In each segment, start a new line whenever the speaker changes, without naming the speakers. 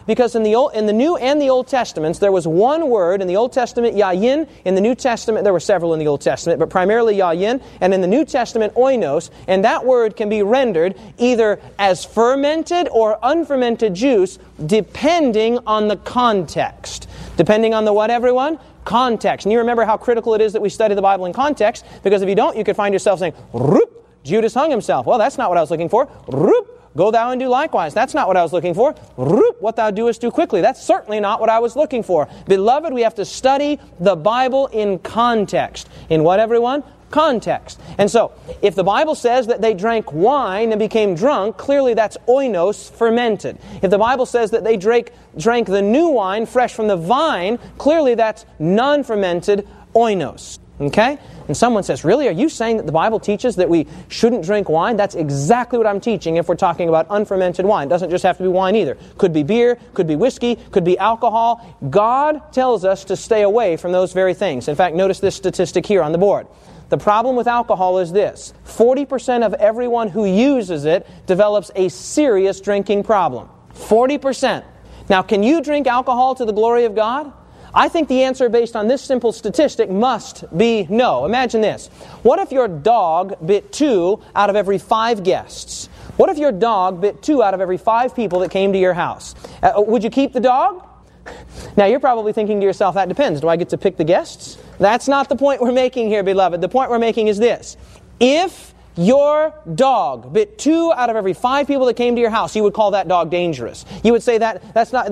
Because in the New and the Old Testaments, there was one word. In the Old Testament, yayin. In the New Testament, there were several in the Old Testament, but primarily yayin. And in the New Testament, oinos. And that word can be rendered either as fermented or unfermented juice, depending on the context. Depending on the what, everyone? Context. And you remember how critical it is that we study the Bible in context, because if you don't, you could find yourself saying, "Roop, Judas hung himself." Well, that's not what I was looking for. "Roop, go thou and do likewise." That's not what I was looking for. "Roop, what thou doest do quickly." That's certainly not what I was looking for. Beloved, we have to study the Bible in context. In what, everyone? Context. And so, if the Bible says that they drank wine and became drunk, clearly that's oinos, fermented. If the Bible says that they drank the new wine fresh from the vine, clearly that's non-fermented oinos. Okay? And someone says, "Really? Are you saying that the Bible teaches that we shouldn't drink wine?" That's exactly what I'm teaching if we're talking about unfermented wine. It doesn't just have to be wine either. Could be beer, could be whiskey, could be alcohol. God tells us to stay away from those very things. In fact, notice this statistic here on the board. The problem with alcohol is this: 40% of everyone who uses it develops a serious drinking problem. 40%. Now, can you drink alcohol to the glory of God? I think the answer based on this simple statistic must be no. Imagine this. What if your dog bit 2 out of every 5 guests? What if your dog bit 2 out of every 5 people that came to your house? Would you keep the dog? Now, you're probably thinking to yourself, that depends. Do I get to pick the guests? That's not the point we're making here, beloved. The point we're making is this. If your dog bit 2 out of every 5 people that came to your house, you would call that dog dangerous. You would say that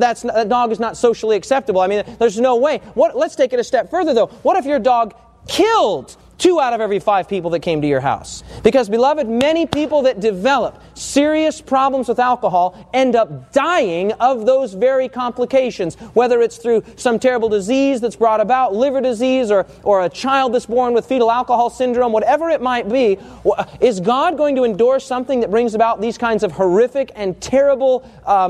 dog is not socially acceptable. I mean, there's no way. Let's take it a step further, though. What if your dog killed 2 out of every 5 people that came to your house? Because, beloved, many people that develop serious problems with alcohol end up dying of those very complications, whether it's through some terrible disease that's brought about, liver disease, or a child that's born with fetal alcohol syndrome, whatever it might be. Is God going to endorse something that brings about these kinds of horrific and terrible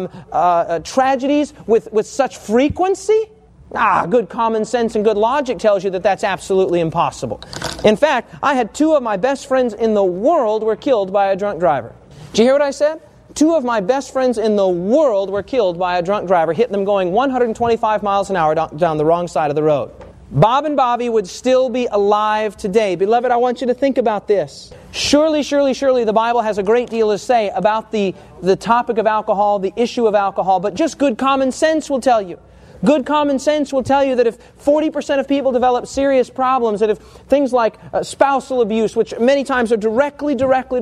tragedies with such frequency? Good common sense and good logic tells you that that's absolutely impossible. In fact, I had 2 of my best friends in the world were killed by a drunk driver. Did you hear what I said? 2 of my best friends in the world were killed by a drunk driver, hit them going 125 miles an hour down the wrong side of the road. Bob and Bobby would still be alive today. Beloved, I want you to think about this. Surely, surely, surely the Bible has a great deal to say about the topic of alcohol, the issue of alcohol, but just good common sense will tell you. Good common sense will tell you that if 40% of people develop serious problems, that if things like spousal abuse, which many times are directly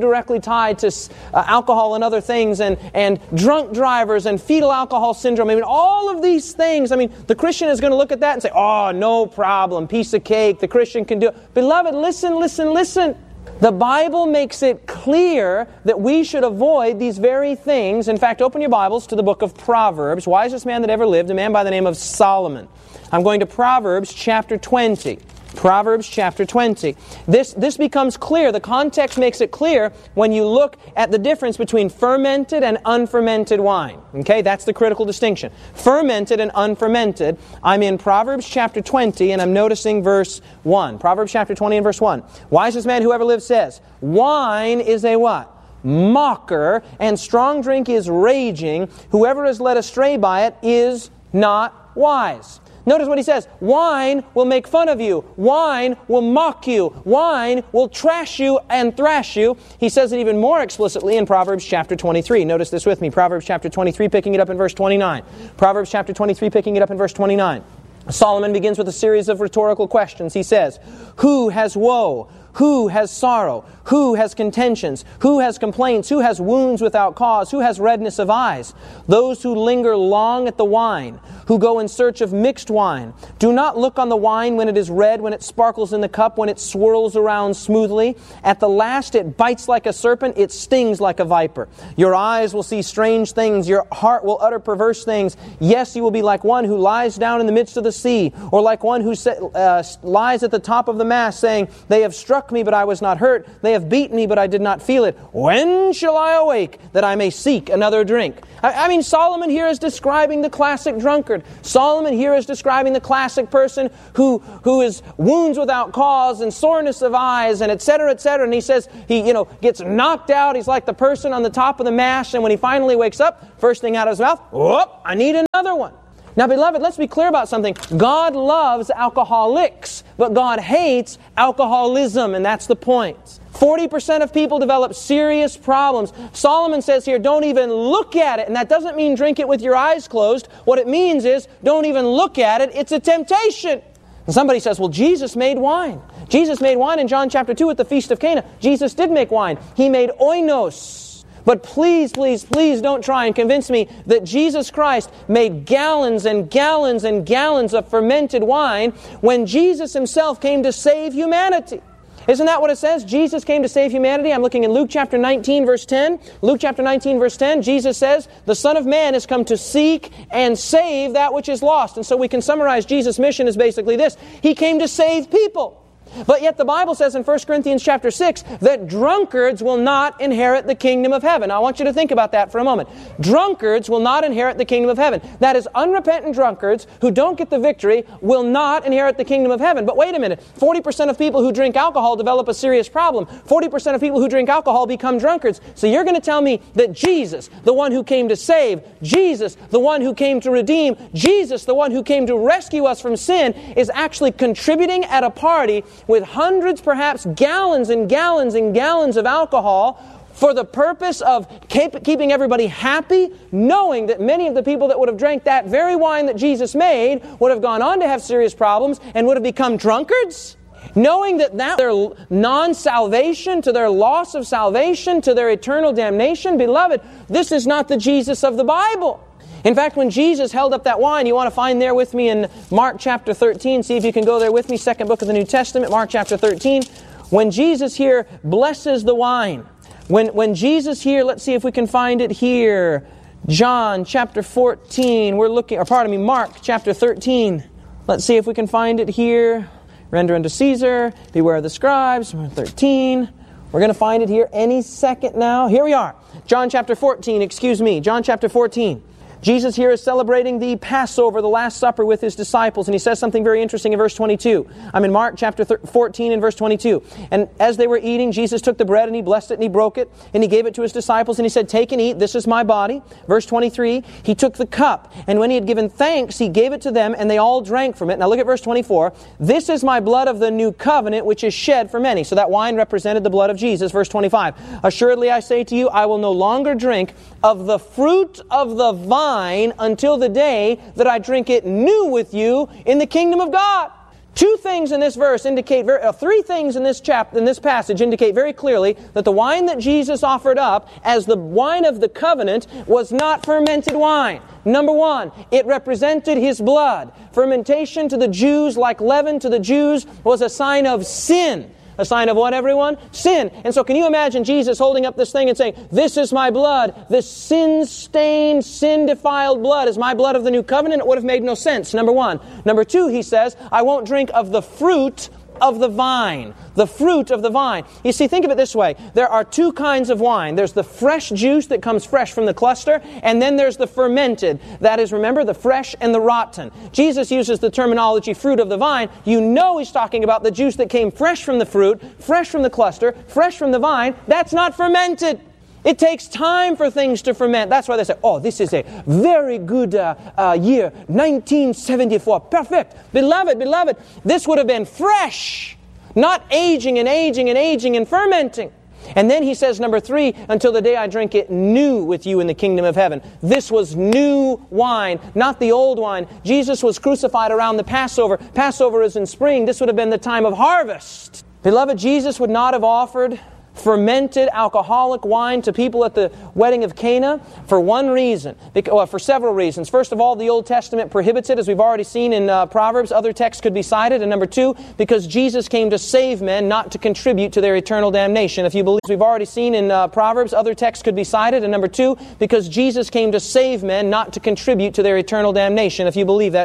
tied to alcohol and other things, and drunk drivers and fetal alcohol syndrome, I mean, all of these things, I mean, the Christian is going to look at that and say, "Oh, no problem, piece of cake, the Christian can do it." Beloved, listen. The Bible makes it clear that we should avoid these very things. In fact, open your Bibles to the book of Proverbs. Wisest man that ever lived, a man by the name of Solomon. I'm going to Proverbs chapter 20. Proverbs chapter 20. This becomes clear. The context makes it clear when you look at the difference between fermented and unfermented wine. Okay, that's the critical distinction. Fermented and unfermented. I'm in Proverbs chapter 20 and I'm noticing verse 1. Proverbs chapter 20 and verse 1. Wisest man who ever lived says, "Wine is a" what? "Mocker, and strong drink is raging. Whoever is led astray by it is not wise." Notice what he says. Wine will make fun of you. Wine will mock you. Wine will trash you and thrash you. He says it even more explicitly in Proverbs chapter 23. Notice this with me. Proverbs chapter 23, picking it up in verse 29. Proverbs chapter 23, picking it up in verse 29. Solomon begins with a series of rhetorical questions. He says, "Who has woe? Who has sorrow? Who has contentions? Who has complaints? Who has wounds without cause? Who has redness of eyes? Those who linger long at the wine, who go in search of mixed wine. Do not look on the wine when it is red, when it sparkles in the cup, when it swirls around smoothly. At the last it bites like a serpent, it stings like a viper. Your eyes will see strange things, your heart will utter perverse things. Yes, you will be like one who lies down in the midst of the sea, or like one who lies at the top of the mast, saying, they have struck me, but I was not hurt. They have beaten me, but I did not feel it. When shall I awake, that I may seek another drink?" I mean, Solomon here is describing the classic drunkard. Solomon here is describing the classic person who is wounds without cause and soreness of eyes and et cetera, et cetera. And he says he gets knocked out. He's like the person on the top of the mast. And when he finally wakes up, first thing out of his mouth, "Whoop, I need one. Now, beloved, let's be clear about something. God loves alcoholics, but God hates alcoholism, and that's the point. 40% of people develop serious problems. Solomon says here, don't even look at it. And that doesn't mean drink it with your eyes closed. What it means is, don't even look at it. It's a temptation. And somebody says, well, Jesus made wine. Jesus made wine in John chapter 2 at the Feast of Cana. Jesus did make wine. He made oinos. But please, please, please don't try and convince me that Jesus Christ made gallons and gallons and gallons of fermented wine when Jesus Himself came to save humanity. Isn't that what it says? Jesus came to save humanity. I'm looking in Luke chapter 19, verse 10. Luke chapter 19, verse 10, Jesus says, the Son of Man has come to seek and save that which is lost. And so we can summarize Jesus' mission as basically this. He came to save people. But yet the Bible says in 1 Corinthians chapter 6 that drunkards will not inherit the kingdom of heaven. Now, I want you to think about that for a moment. Drunkards will not inherit the kingdom of heaven. That is, unrepentant drunkards who don't get the victory will not inherit the kingdom of heaven. But wait a minute. 40% of people who drink alcohol develop a serious problem. 40% of people who drink alcohol become drunkards. So you're going to tell me that Jesus, the one who came to save, Jesus, the one who came to redeem, Jesus, the one who came to rescue us from sin, is actually contributing at a party with hundreds, perhaps gallons and gallons and gallons of alcohol for the purpose of keeping everybody happy, knowing that many of the people that would have drank that very wine that Jesus made would have gone on to have serious problems and would have become drunkards? Knowing that their non-salvation, to their loss of salvation, to their eternal damnation? Beloved, this is not the Jesus of the Bible. In fact, when Jesus held up that wine, you want to find there with me in Mark chapter 13. See if you can go there with me, second book of the New Testament, Mark chapter 13. When Jesus here blesses the wine, when Jesus here, let's see if we can find it here. John chapter 14, Mark chapter 13. Let's see if we can find it here. Render unto Caesar, beware of the scribes, 13. We're going to find it here any second now. Here we are. John chapter 14, John chapter 14. Jesus here is celebrating the Passover, the Last Supper, with His disciples, and He says something very interesting in verse 22. I'm in Mark chapter 14 and verse 22. And as they were eating, Jesus took the bread and He blessed it and He broke it and He gave it to His disciples and He said, take and eat, this is my body. Verse 23, He took the cup and when He had given thanks, He gave it to them and they all drank from it. Now look at verse 24. This is my blood of the new covenant which is shed for many. So that wine represented the blood of Jesus. Verse 25, assuredly I say to you, I will no longer drink of the fruit of the vine until the day that I drink it new with you in the kingdom of God. Three things in this passage indicate very clearly that the wine that Jesus offered up as the wine of the covenant was not fermented wine. Number one, it represented His blood. Fermentation to the Jews, like leaven to the Jews, was a sign of sin. A sign of what, everyone? Sin. And so can you imagine Jesus holding up this thing and saying, this is my blood. This sin-stained, sin-defiled blood is my blood of the new covenant? It would have made no sense, number one. Number two, He says, I won't drink of the fruit of the vine. The fruit of the vine. You see, think of it this way. There are two kinds of wine. There's the fresh juice that comes fresh from the cluster, and then there's the fermented. That is, remember, the fresh and the rotten. Jesus uses the terminology fruit of the vine. You know He's talking about the juice that came fresh from the fruit, fresh from the cluster, fresh from the vine. That's not fermented. It takes time for things to ferment. That's why they say, oh, this is a very good year, 1974. Perfect. Beloved, this would have been fresh, not aging and aging and aging and fermenting. And then He says, number three, until the day I drink it new with you in the kingdom of heaven. This was new wine, not the old wine. Jesus was crucified around the Passover. Passover is in spring. This would have been the time of harvest. Beloved, Jesus would not have offered fermented alcoholic wine to people at the wedding of Cana for one reason, for several reasons. First of all, the Old Testament prohibits it, as we've already seen in Proverbs. Other texts could be cited. And number two, because Jesus came to save men, not to contribute to their eternal damnation. If you believe, as we've already seen in Proverbs, other texts could be cited. And number two, because Jesus came to save men, not to contribute to their eternal damnation. If you believe that,